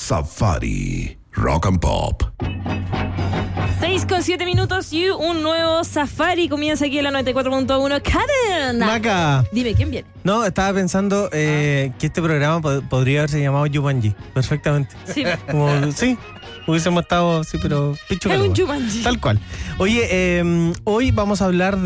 Safari Rock and Pop. 6:07 y un nuevo Safari comienza aquí en la 94.1. ¡Karen! Maca. Dime, ¿quién viene? No, estaba pensando que este programa podría haberse llamado Jumanji. Perfectamente. Sí. Sí, hubiésemos estado, sí, pero picho Es un calor. Jumanji. Tal cual. Oye, hoy vamos a hablar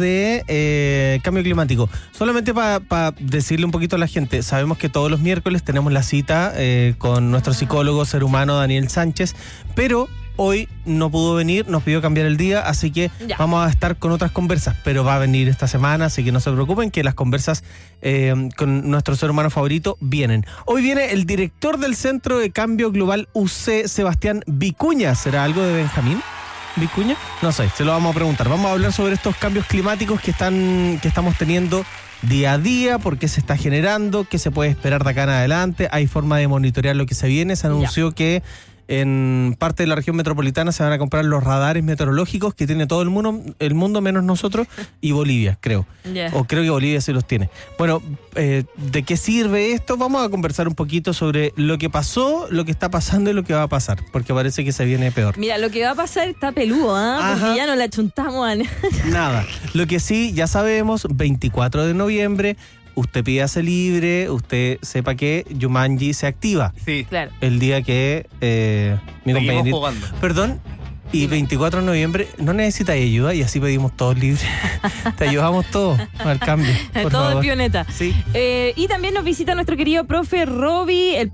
de cambio climático. Solamente para decirle un poquito a la gente, sabemos que todos los miércoles tenemos la cita con nuestro psicólogo ser humano Daniel Sánchez, pero hoy no pudo venir, nos pidió cambiar el día, así que Ya. vamos a estar con otras conversas, pero va a venir esta semana, así que no se preocupen que las conversas con nuestro ser humano favorito vienen. Hoy viene el director del Centro de Cambio Global UC, Sebastián Vicuña. ¿Será algo de Benjamín Vicuña? No sé, se lo vamos a preguntar. Vamos a hablar sobre estos cambios climáticos que estamos teniendo día a día, por qué se está generando, qué se puede esperar de acá en adelante. Hay forma de monitorear lo que se viene. Se anunció que en parte de la región metropolitana se van a comprar los radares meteorológicos que tiene todo el mundo menos nosotros y Bolivia, creo. Ya. O creo que Bolivia sí los tiene. Bueno, ¿de qué sirve esto? Vamos a conversar un poquito sobre lo que pasó, lo que está pasando y lo que va a pasar, porque parece que se viene peor. Mira, lo que va a pasar está peludo, Ajá. porque ya no le achuntamos a nada. Nada. Lo que sí, ya sabemos, 24 de noviembre, usted pídase libre, usted sepa que Jumanji se activa. Sí, Claro. El día que mi seguimos compañerito- jugando. Perdón, y 24 de noviembre no necesita ayuda y así pedimos todos libres. Te ayudamos todos al cambio, por Todo de favor. pioneta. Sí. Y también nos visita nuestro querido profe Roby, el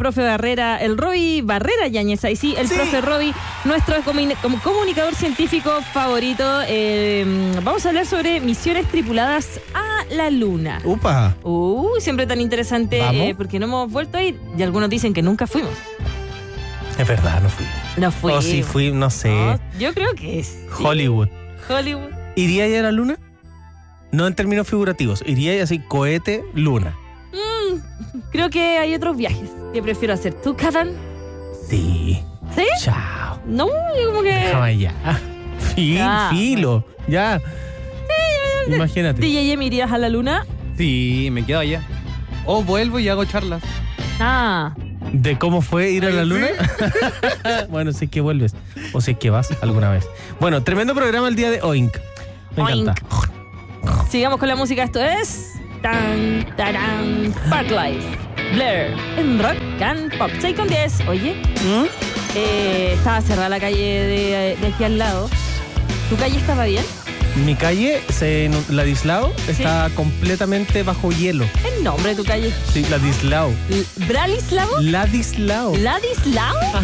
Roby Barrera Yáñez, ahí sí, el Sí. profe Roby, nuestro como comunicador científico favorito. Vamos a hablar sobre misiones tripuladas a la Luna. Upa. Siempre tan interesante, ¿Vamos? porque no hemos vuelto a ir y algunos dicen que nunca fuimos. Es verdad, no fui. No fuimos. O sí fui, no sé. No, yo creo que es Hollywood. Hollywood. ¿Iría ya a la Luna? No en términos figurativos. Iría así, cohete, Luna. Creo que hay otros viajes que prefiero hacer. ¿Tú, Karen? Sí. ¿Sí? Chao. No, yo como que... Déjame ya. Filo. Ya. Imagínate. DJ, ¿me irías a la Luna? Sí, me quedo allá. O vuelvo y hago charlas. Ah, ¿De cómo fue ir a la Luna? Bueno, si es que vuelves. O si es que vas alguna vez. Bueno, tremendo programa el día de Oink. Me Oink. encanta. sigamos con la música. Esto es... Tan, tarán, Parklife. Blair, en Rock and Pop. 6:10. Oye, estaba cerrada la calle de aquí al lado. ¿Tu calle estaba bien? Mi calle, Ladislao, está completamente bajo hielo. El nombre de tu calle. Sí, Ladislao. ¿Bralislao? Ladislao. ¿Ladislao?